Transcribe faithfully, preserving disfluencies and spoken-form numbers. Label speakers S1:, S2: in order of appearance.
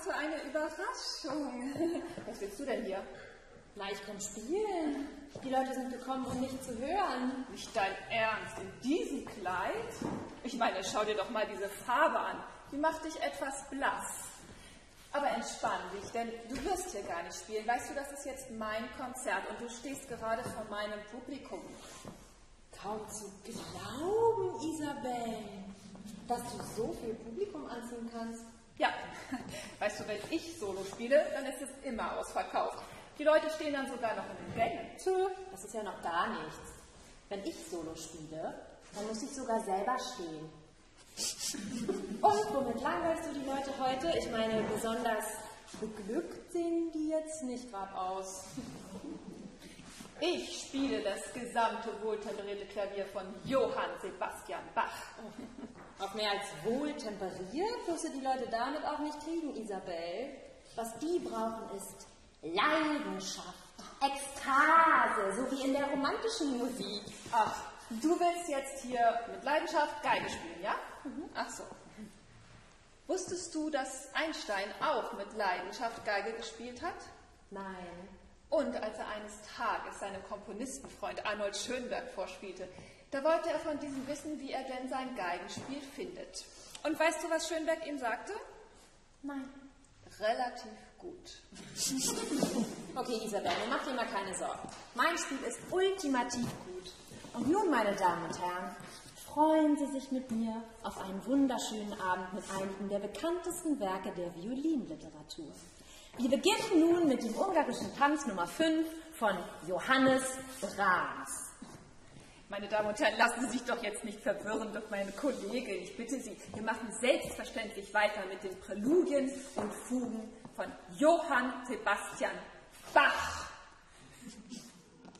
S1: für eine Überraschung. Was willst du denn hier?
S2: Na, ich komm spielen. Die Leute sind gekommen, um mich zu hören.
S1: Nicht dein Ernst, in diesem Kleid? Ich meine, schau dir doch mal diese Farbe an. Die macht dich etwas blass. Aber entspann dich, denn du wirst hier gar nicht spielen. Weißt du, das ist jetzt mein Konzert und du stehst gerade vor meinem Publikum.
S2: Kaum zu glauben, Isabel, dass du so viel Publikum anziehen kannst.
S1: Ja, weißt du, wenn ich Solo spiele, dann ist es immer ausverkauft. Die Leute stehen dann sogar noch in den Gängen.
S2: Tö, das ist ja noch gar nichts. Wenn ich Solo spiele, dann muss ich sogar selber stehen. Und womit langweilst du die Leute heute? Ich meine, besonders beglückt sehen die jetzt nicht gerade aus.
S1: Ich spiele das gesamte wohltemperierte Klavier von Johann Sebastian Bach.
S2: Auf mehr als wohltemperiert wirst du die Leute damit auch nicht kriegen, Isabel. Was die brauchen ist Leidenschaft, Ekstase, so wie in der romantischen Musik.
S1: Ach, du willst jetzt hier mit Leidenschaft Geige spielen, ja?
S2: Mhm.
S1: Ach so. Wusstest du, dass Einstein auch mit Leidenschaft Geige gespielt hat?
S2: Nein.
S1: Und als er eines Tages seinem Komponistenfreund Arnold Schönberg vorspielte, da wollte er von diesem wissen, wie er denn sein Geigenspiel findet. Und weißt du, was Schönberg ihm sagte?
S2: Nein.
S1: Relativ gut.
S2: Okay, Isabel, mach dir mal keine Sorgen. Mein Spiel ist ultimativ gut. Und nun, meine Damen und Herren, freuen Sie sich mit mir auf einen wunderschönen Abend mit einigen der bekanntesten Werke der Violinliteratur. Wir beginnen nun mit dem ungarischen Tanz Nummer fünf von Johannes Brahms.
S1: Meine Damen und Herren, lassen Sie sich doch jetzt nicht verwirren durch meine Kollegin. Ich bitte Sie, wir machen selbstverständlich weiter mit den Präludien und Fugen von Johann Sebastian